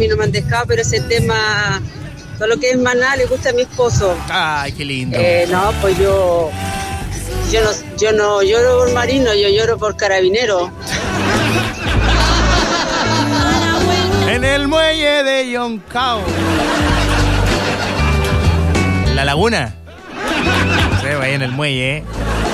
mí no me han dejado, pero ese tema, todo lo que es Maná le gusta a mi esposo. Ay, qué lindo. No, pues yo no lloro por Marino, yo lloro por Carabinero. En el muelle de Yoncao. La laguna. Sí, ahí en el muelle,